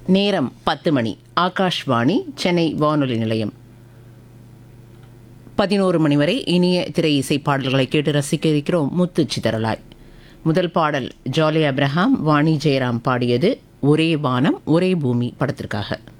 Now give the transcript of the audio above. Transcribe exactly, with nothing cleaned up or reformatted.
நேரம் பத்து மணி. ஆகாஷ்வாணி சென்னை வானொலி நிலையம். பதினோரு மணி வரை இனிய திரை இசை பாடல்களை கேட்டு ரசிக்க இருக்கிறோம். முத்து சிதறலாய். முதல் பாடல் ஜாலி அப்ரஹாம், வாணி ஜெயராம் பாடியது ஒரே வானம் ஒரே பூமி படத்திற்காக.